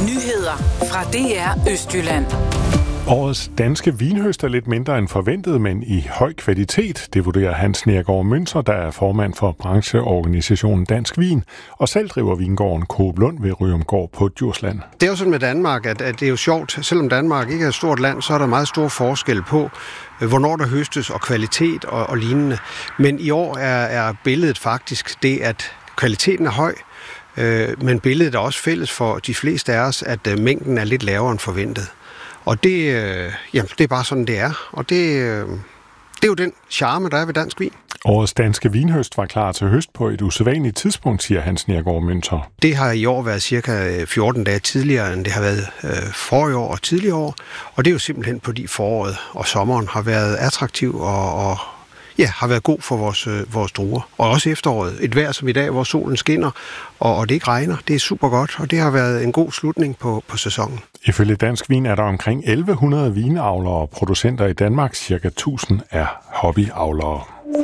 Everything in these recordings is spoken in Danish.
Nyheder fra DR Østjylland. Årets danske vinhøst er lidt mindre end forventet, men i høj kvalitet. Det vurderer Hans Neergaard Münzer, der er formand for brancheorganisationen Dansk Vin, og selv driver vingården Coop Lund ved Ryomgård på Djursland. Det er jo sådan med Danmark, at det er jo sjovt. Selvom Danmark ikke er et stort land, så er der meget stor forskel på, hvornår der høstes og kvalitet og lignende. Men i år er billedet faktisk det, at kvaliteten er høj, men billedet er også fælles for de fleste af os, at mængden er lidt lavere end forventet. Og det er bare sådan, det er. Og det er jo den charme, der er ved dansk vin. Årets danske vinhøst var klar til høst på et usædvanligt tidspunkt, siger Hans Neergaard Münzer. Det har i år været cirka 14 dage tidligere, end det har været forrige år og tidligere år. Og det er jo simpelthen fordi foråret og sommeren har været attraktiv og har været god for vores druer. Og også efteråret. Et vejr som i dag, hvor solen skinner, og det ikke regner. Det er super godt, og det har været en god slutning på sæsonen. Ifølge Dansk Vin er der omkring 1100 vinavlere og producenter i Danmark. Cirka 1000 er hobbyavlere.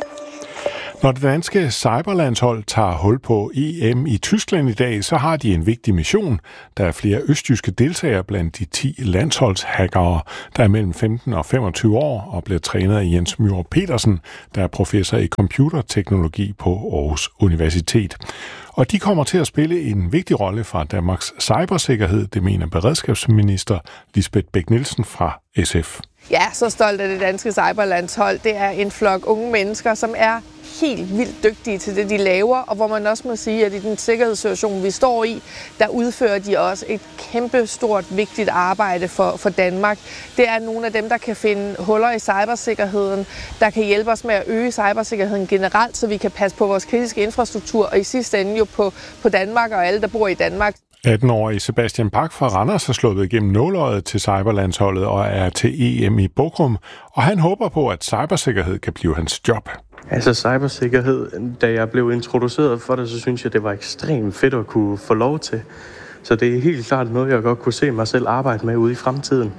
Når det danske cyberlandshold tager hul på EM i Tyskland i dag, så har de en vigtig mission. Der er flere østjyske deltagere blandt de 10 landsholdshackere, der er mellem 15 og 25 år og bliver trænet af Jens Myhre Petersen, der er professor i computerteknologi på Aarhus Universitet. Og de kommer til at spille en vigtig rolle fra Danmarks cybersikkerhed, det mener beredskabsminister Lisbeth Bech-Nielsen fra SF. Ja, så stolt af det danske cyberlandshold. Det er en flok unge mennesker, som er helt vildt dygtige til det, de laver, og hvor man også må sige, at i den sikkerhedssituation, vi står i, der udfører de også et kæmpe stort, vigtigt arbejde for Danmark. Det er nogle af dem, der kan finde huller i cybersikkerheden, der kan hjælpe os med at øge cybersikkerheden generelt, så vi kan passe på vores kritiske infrastruktur, og i sidste ende jo på Danmark og alle, der bor i Danmark. 18-årige Sebastian Bach fra Randers har slået igennem nåleøjet til cyberlandsholdet og er til EM i Bochum, og han håber på, at cybersikkerhed kan blive hans job. Altså cybersikkerhed, da jeg blev introduceret for det, så synes jeg, det var ekstremt fedt at kunne få lov til. Så det er helt klart noget, jeg godt kunne se mig selv arbejde med ude i fremtiden.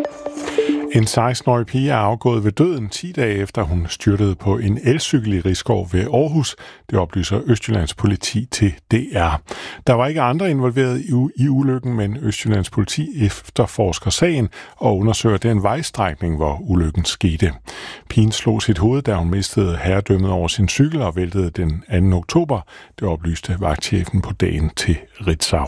En 16-årig pige er afgået ved døden 10 dage efter hun styrtede på en elcykel i Risskov ved Aarhus. Det oplyser Østjyllands politi til DR. Der var ikke andre involveret i ulykken, men Østjyllands politi efterforsker sagen og undersøger den vejstrækning, hvor ulykken skete. Pigen slog sit hoved, da hun mistede herredømmet over sin cykel og væltede den 2. oktober. Det oplyste vagtchefen på dagen til Ritzau.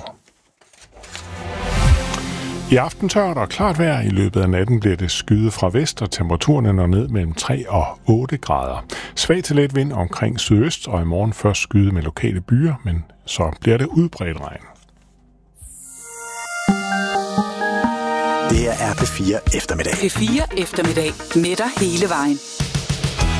I aften tørt og klart vejr. I løbet af natten bliver det skyet fra vest, og temperaturen når ned mellem 3 og 8 grader. Svag til let vind omkring sydøst, og i morgen først skyde med lokale byer, men så bliver det udbredt regn. Det her er P4 Eftermiddag. P4 Eftermiddag med dig hele vejen.